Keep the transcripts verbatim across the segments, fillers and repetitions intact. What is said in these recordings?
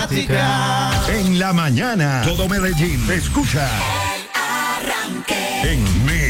práctica. En la mañana, todo Medellín escucha en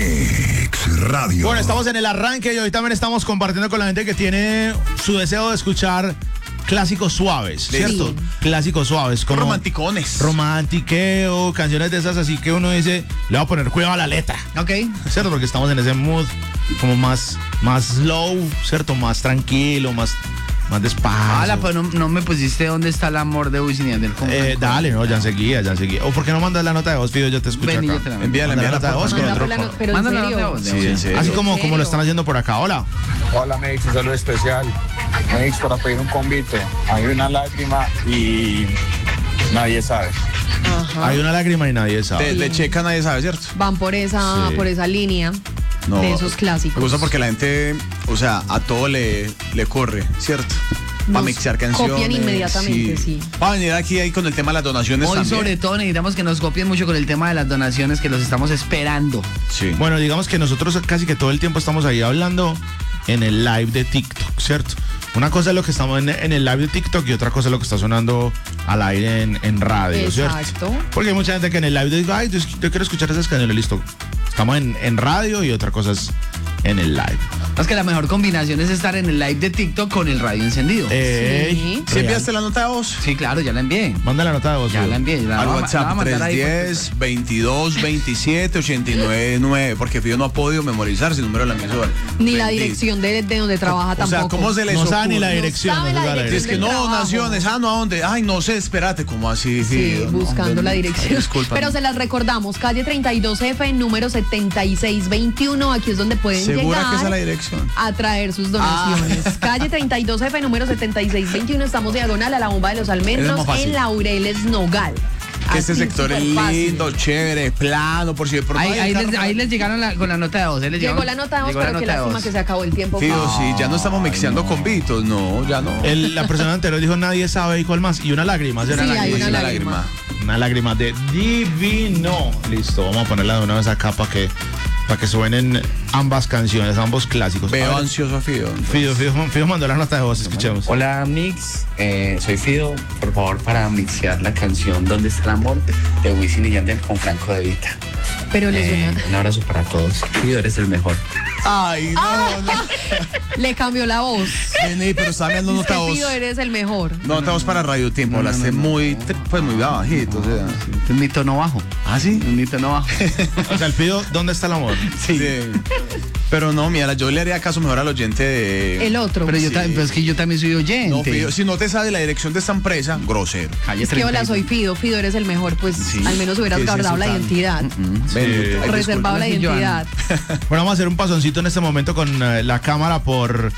Mix Radio. Bueno, estamos en el arranque y hoy también estamos compartiendo con la gente que tiene su deseo de escuchar clásicos suaves, ¿cierto? Sí. Clásicos suaves, como romanticones. Romantiqueo, canciones de esas así que uno dice, le va a poner cuidado a la letra. Ok. ¿Cierto? Porque estamos en ese mood como más, más slow, ¿cierto? Más tranquilo, más... Más despacio. Hala, pues no, no me pusiste dónde está el amor de Wisin y Yandel. Eh, dale, no, ya enseguida, ya enseguida. ¿O por qué no mandas la nota de voz, Fido? Yo te escucho Ven, acá. yo te la Envíala, envía la nota de voz con otro. No, pero en Mándala serio. la nota de voz. Sí, en serio. Así como, como lo están haciendo por acá. Hola. Hola, Mix, un saludo especial. Mix, para pedir un convite. Hay una lágrima y nadie sabe. Ajá. Hay una lágrima y nadie sabe. De, de Checa nadie sabe, ¿cierto? Van por esa, Sí. por esa línea No, de esos clásicos. Me gusta porque la gente, o sea, a todo le, le corre, ¿cierto? Para Nos mixear canciones. copian inmediatamente, sí. Va a venir aquí ahí con el tema de las donaciones Hoy también. sobre todo necesitamos que nos copien mucho con el tema de las donaciones, que los estamos esperando. Sí. Bueno, digamos que nosotros casi que todo el tiempo estamos ahí hablando en el live de TikTok, ¿cierto? Una cosa es lo que estamos en, en el live de TikTok y otra cosa es lo que está sonando al aire en, en radio, ¿cierto? Exacto. Porque hay mucha gente que en el live dice, ay, yo, yo quiero escuchar esas canciones, listo. Estamos en, en radio y otra cosa es en el live. Es que la mejor combinación es estar en el live de TikTok con el radio encendido. Ey, Sí. ¿Sí real. enviaste la nota de voz? Sí, claro, ya la envié. Manda la nota de voz. Ya Fido. la envié. La Al voy a- la voy a WhatsApp mandar ahí por- tres uno cero, veintidós, veintisiete, ochenta y nueve, nueve, porque Fido no ha podido memorizar el número de la emisora. Ni la Bendito. dirección de, de donde trabaja O tampoco. sea, ¿cómo se les No ocurre? sabe ni la No dirección. sabe no la sabe dirección. Es que no, trabajo. donaciones, ah, no, ¿a dónde? Ay, no sé, espérate, ¿cómo así? Sí, Fido? No, buscando la bendito. dirección. Disculpa. Pero se las recordamos, calle treinta y dos F, número setenta y seis veintiuno. Aquí es donde pueden ¿Segura llegar que esa es la dirección? a traer sus donaciones. Calle treinta y dos F, número setenta y seis veintiuno. Estamos diagonal a la bomba de los Eso es almendros más fácil. en Laureles Nogal. Que este Así, sector es súper fácil. lindo, chévere, plano, por si de pronto Ahí, hay ahí carro les, para- ahí les llegaron la- con la nota de voz. ahí les Llegó llegaron- la nota de voz, llegó la pero qué nota de lástima voz. que se acabó el tiempo. Fido, sí, ya no estamos mixeando con Vitos, no, ya no. El- la persona anterior dijo nadie sabe y cuál más. Y una lágrima. ¿sí? Sí, Una hay lágrima. una lágrima. Una lágrima de divino. Listo, vamos a ponerla de una vez acá para que, para que suenen ambas canciones, ambos clásicos. Veo A ver, ansioso a Fido. Fido, Fido, Fido mandó la nota de voz, escuchemos. Hola Mix, eh, soy Fido, por favor para mixear la canción ¿Dónde está el amor? De Wisin y Yandel con Franco De Vita. Pero le Eh, suena- un abrazo para todos. Fido, eres el mejor. Ay, no, no. le cambió la voz. Vení, pero está hablando nota de voz. Fido, eres el mejor. Nota de voz para Radio Tiempo, la hace muy, tr- pues muy bajito, o sea. Es mi tono bajo. ¿Ah, sí? Es mi tono bajo. O sea, el Fido, ¿dónde está el amor? Sí. Pero no, mira, yo le haría caso mejor al oyente de... El otro. Pero yo Sí. también, pero es que yo también soy oyente. No, Fido, si no te sabe la dirección de esta empresa, grosero. Calle Es que hola, treinta y- soy Fido. Fido, eres el mejor. Pues Sí. al menos hubieras ¿Qué es guardado eso la tan- identidad. Ven, ay, Reservado la discúlpame, identidad. Bueno, vamos a hacer un pasoncito en este momento con eh, la cámara por,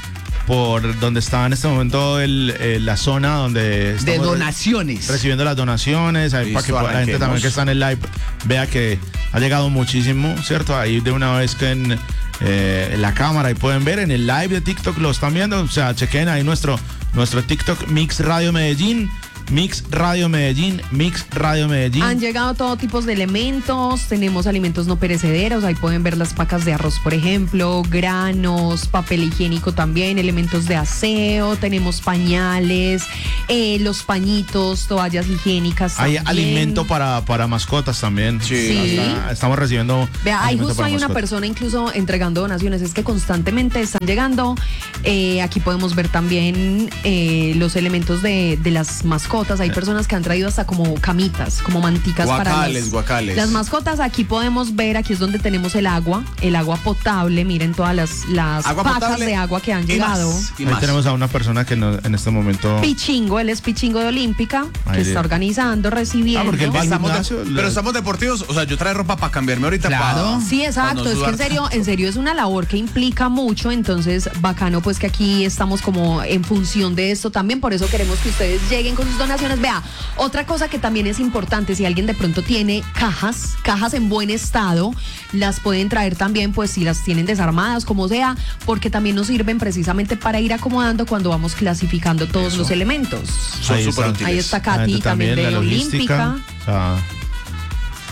por donde está en este momento el, eh, la zona donde De estamos re- donaciones. recibiendo las donaciones, ahí para que Listo, la gente arranquemos. también que está en el live vea que ha llegado muchísimo, ¿cierto? Ahí de una vez que en, eh, en la cámara y pueden ver en el live de TikTok lo están viendo, o sea, chequen ahí nuestro, nuestro TikTok Mix Radio Medellín. Mix Radio Medellín, Mix Radio Medellín. Han llegado todo tipo de elementos, tenemos alimentos no perecederos, ahí pueden ver las pacas de arroz, por ejemplo, granos, papel higiénico también, elementos de aseo, tenemos pañales, eh, los pañitos, toallas higiénicas Hay también. alimento para, para mascotas también. Sí. Sí. Hasta- estamos recibiendo. Vea, ahí alimento justo para hay una mascotas. persona incluso entregando donaciones, es que constantemente están llegando. Eh, aquí podemos ver también eh, los elementos de, de las mascotas. Hay personas que han traído hasta como camitas, como manticas para Guacales, las, guacales. las mascotas. Aquí podemos ver, aquí es donde tenemos el agua, el agua potable. Miren todas las, las Agua pacas potable de agua que han y llegado. más, y Ahí más. tenemos a una persona que no- en este momento. Pichingo, él es Pichingo de Olímpica, Ay, que Dios. está organizando, recibiendo. Ah, porque él va al Estamos de- gimnasio, pero le- estamos deportivos, o sea, yo trae ropa para cambiarme ahorita. Claro. pa- Sí, pa exacto, no es que sudar en serio, tanto. en serio es una labor que implica mucho, entonces bacano pues que aquí estamos como en función de esto también, por eso queremos que ustedes lleguen con sus donaciones. Vea, otra cosa que también es importante, si alguien de pronto tiene cajas, cajas en buen estado, las pueden traer también, pues si las tienen desarmadas, como sea, porque también nos sirven precisamente para ir acomodando cuando vamos clasificando todos Eso. los elementos. Son Ahí súper está. útiles. Ahí está La Katy gente también, de la Olímpica. logística. O sea,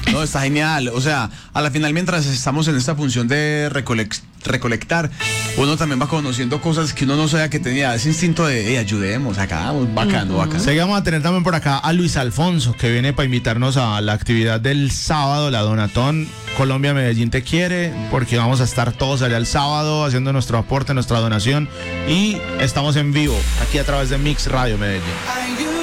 No, está genial. O sea, a la final, mientras estamos en esta función de recolec- recolectar, uno también va conociendo cosas que uno no sabía que tenía. Ese instinto de, hey, ayudemos, acá, bacano, uh-huh. bacano. Seguimos a tener también por acá a Luis Alfonso, que viene para invitarnos a la actividad del sábado, la Donatón. Colombia Medellín te quiere, porque vamos a estar todos allá el sábado haciendo nuestro aporte, nuestra donación, y estamos en vivo aquí a través de Mix Radio Medellín.